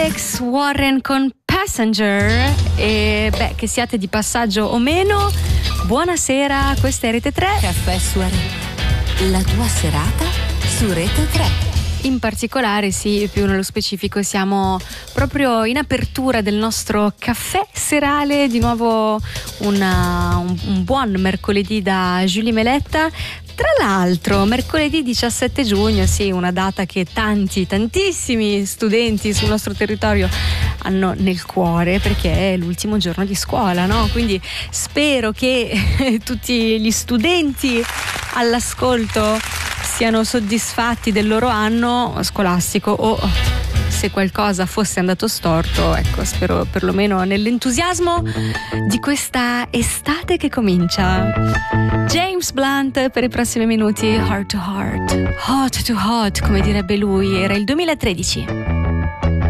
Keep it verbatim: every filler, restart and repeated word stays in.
Alex Warren con Passenger. E beh, che siate di passaggio o meno, buonasera, questa è Rete tre. Caffè Soirée, la tua serata su Rete tre. In particolare, sì, più nello specifico, siamo proprio in apertura del nostro caffè serale. Di nuovo una, un, un buon mercoledì da Julie Meletta. Tra l'altro, mercoledì diciassette giugno, sì, una data che tanti, tantissimi studenti sul nostro territorio hanno nel cuore, perché è l'ultimo giorno di scuola, no? Quindi spero che tutti gli studenti all'ascolto siano soddisfatti del loro anno scolastico, o se qualcosa fosse andato storto, ecco, spero perlomeno nell'entusiasmo di questa estate che comincia. James Blunt per i prossimi minuti. Heart to Heart, Hot to Hot, come direbbe lui. Era il duemilatredici.